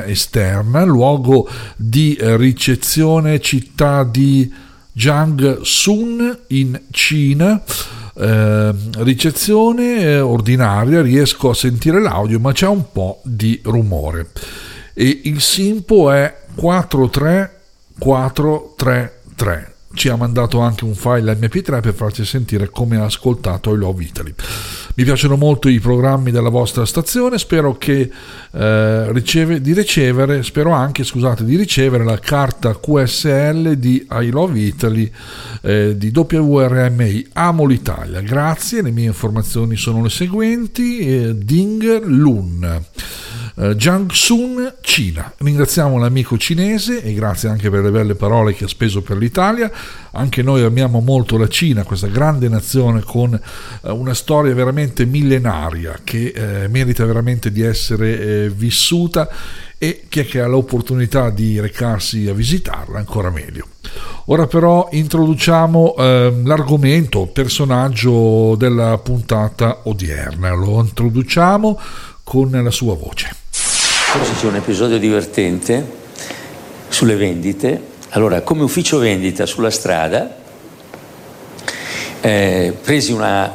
esterna, luogo di ricezione città di Jiangsun in Cina. Ricezione ordinaria, riesco a sentire l'audio ma c'è un po' di rumore e il SINPO è 43433. Ci ha mandato anche un file MP3 per farci sentire come ha ascoltato I Love Italy. Mi piacciono molto i programmi della vostra stazione, spero che di ricevere la carta QSL di I Love Italy di WRMI. Amo l'Italia, grazie. Le mie informazioni sono le seguenti: Ding Lun, Jiangsun, Cina. Ringraziamo l'amico cinese e grazie anche per le belle parole che ha speso per l'Italia. Anche noi amiamo molto la Cina, questa grande nazione con una storia veramente millenaria che merita veramente di essere vissuta, e chi è che ha l'opportunità di recarsi a visitarla ancora meglio. Ora però introduciamo l'argomento, personaggio della puntata odierna. Lo introduciamo con la sua voce. Oggi c'è un episodio divertente sulle vendite. Allora, come ufficio vendita sulla strada, presi una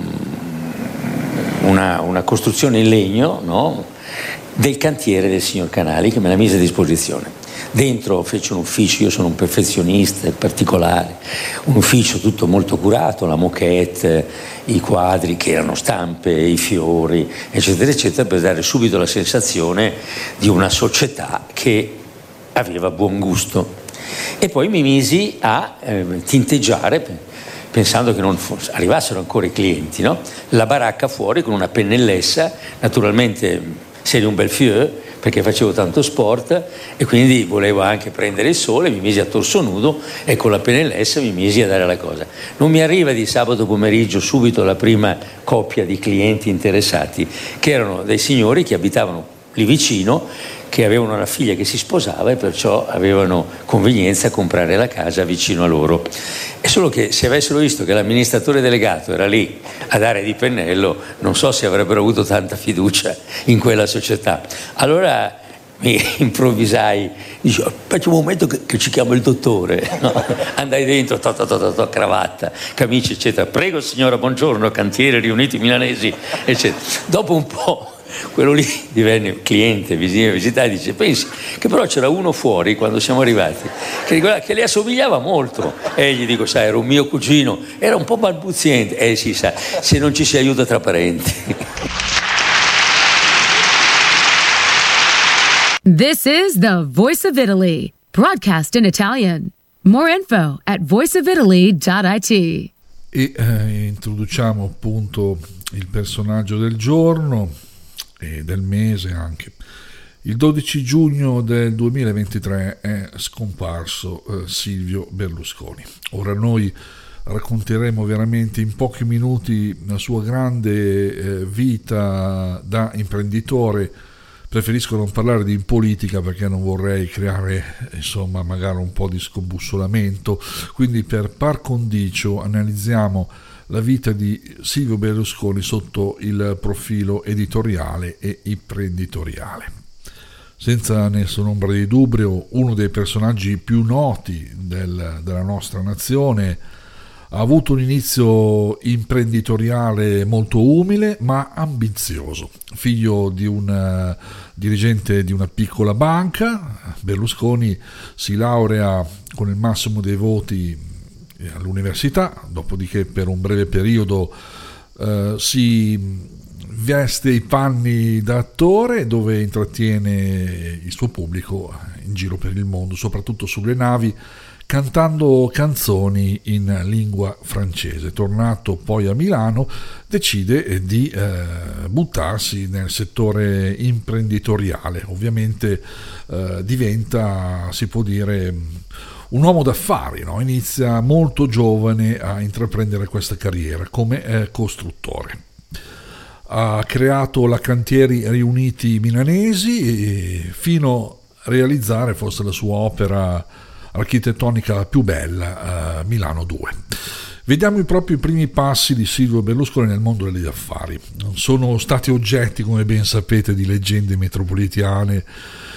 costruzione in legno, no? Del cantiere del signor Canali, che me la mise a disposizione. Dentro fece un ufficio, io sono un perfezionista particolare, un ufficio tutto molto curato, la moquette, i quadri che erano stampe, i fiori, eccetera, eccetera, per dare subito la sensazione di una società che aveva buon gusto. E poi mi misi a tinteggiare, pensando che non arrivassero ancora i clienti, no? La baracca fuori con una pennellessa, naturalmente serie un bel fieu, perché facevo tanto sport e quindi volevo anche prendere il sole, mi misi a torso nudo e con la pennellessa mi misi a dare la cosa. Non mi arriva di sabato pomeriggio subito la prima coppia di clienti interessati, che erano dei signori che abitavano lì vicino, che avevano una figlia che si sposava e perciò avevano convenienza a comprare la casa vicino a loro. È solo che se avessero visto che l'amministratore delegato era lì a dare di pennello, non so se avrebbero avuto tanta fiducia in quella società. Allora mi improvvisai, dicevo, facciamo un momento che ci chiama il dottore, no? Andai dentro, cravatta, camicia, eccetera. Prego signora, buongiorno, cantieri riuniti milanesi, eccetera. Dopo un po' quello lì divenne cliente, visitare, dice, pensi che però c'era uno fuori quando siamo arrivati che le assomigliava molto, e gli dico, sai, era un mio cugino, era un po' balbuziente, si sa, se non ci si aiuta tra parenti. This is the Voice of Italy, broadcast in Italian. More info at voiceofitaly.it. E introduciamo appunto il personaggio del giorno e del mese anche. Il 12 giugno del 2023 è scomparso Silvio Berlusconi. Ora noi racconteremo veramente in pochi minuti la sua grande vita da imprenditore. Preferisco non parlare di politica perché non vorrei creare magari un po' di scombussolamento, quindi per par condicio analizziamo la vita di Silvio Berlusconi sotto il profilo editoriale e imprenditoriale. Senza nessuna ombra di dubbio, uno dei personaggi più noti della nostra nazione, ha avuto un inizio imprenditoriale molto umile ma ambizioso. Figlio di un dirigente di una piccola banca, Berlusconi si laurea con il massimo dei voti all'università, dopodiché per un breve periodo si veste i panni da attore, dove intrattiene il suo pubblico in giro per il mondo, soprattutto sulle navi, cantando canzoni in lingua francese. Tornato poi a Milano, decide di buttarsi nel settore imprenditoriale. Ovviamente diventa, si può dire, un uomo d'affari, no? Inizia molto giovane a intraprendere questa carriera come costruttore. Ha creato la Cantieri Riuniti Milanesi fino a realizzare forse la sua opera architettonica più bella, Milano 2. Vediamo proprio i primi passi di Silvio Berlusconi nel mondo degli affari. Non sono stati oggetti, come ben sapete, di leggende metropolitane